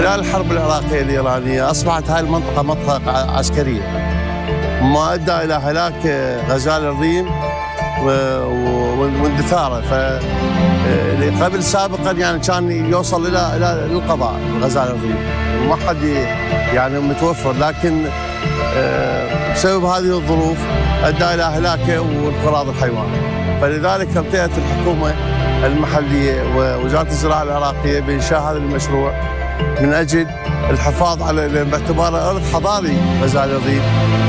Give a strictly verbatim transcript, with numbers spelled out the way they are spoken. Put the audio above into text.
خلال الحرب العراقية الإيرانية أصبحت هذه المنطقة منطقة عسكرية، ما أدى إلى هلاك غزال الريم واندثاره. ف قبل سابقا يعني كان يوصل الى الى القضاء غزال الريم وما حد يعني متوفر، لكن بسبب هذه الظروف ادى الى هلاكه وانقراض الحيوان. فلذلك التئت الحكومه المحليه ووزاره الزراعه العراقيه بانشاء هذا المشروع من اجل الحفاظ على باعتباره ارض حضاري غزال الريم.